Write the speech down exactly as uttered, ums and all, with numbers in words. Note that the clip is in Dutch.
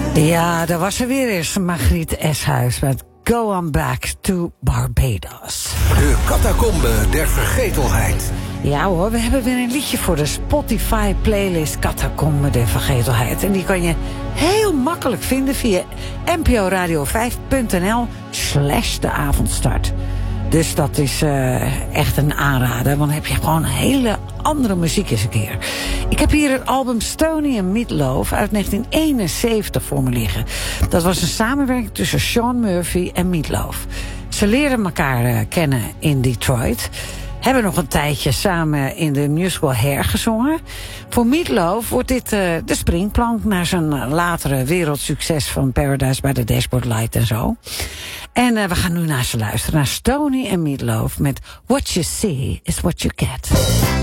Ja, daar was ze weer eens, Margriet Eshuis met Go On Back to Barbados. De catacombe der vergetelheid. Ja hoor, we hebben weer een liedje voor de Spotify-playlist Catacombe der Vergetelheid. En die kan je heel makkelijk vinden via n p o radio vijf punt n l slash de avondstart. Dus dat is uh, echt een aanrader, want dan heb je gewoon hele andere muziek eens een keer. Ik heb hier het album Stoney en Meatloaf uit negentien eenenzeventig voor me liggen. Dat was een samenwerking tussen Sean Murphy en Meatloaf. Ze leren elkaar uh, kennen in Detroit. Hebben nog een tijdje samen in de musical Hair gezongen. Voor Meatloaf wordt dit uh, de springplank naar zijn latere wereldsucces van Paradise by the Dashboard Light en zo. En uh, we gaan nu naar ze luisteren, naar Stoney en Meatloaf met What You See is What You Get.